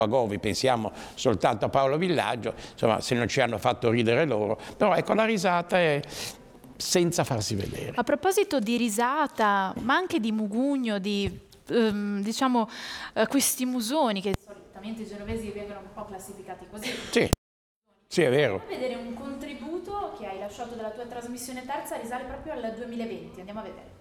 Govi, pensiamo soltanto a Paolo Villaggio, insomma, se non ci hanno fatto ridere loro, però ecco, la risata è senza farsi vedere. A proposito di risata, ma anche di mugugno, di diciamo questi musoni che solitamente i genovesi vengono un po' classificati così. Sì, sì, è vero. Andiamo a vedere un contributo che hai lasciato dalla tua trasmissione terza, risale proprio al 2020, andiamo a vedere.